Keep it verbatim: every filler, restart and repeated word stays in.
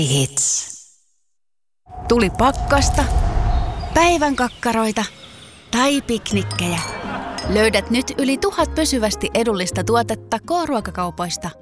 Hits. Tuli pakkasta, päivän kakkaroita tai piknikkejä. Löydät nyt yli tuhat pysyvästi edullista tuotetta K-ruokakaupoista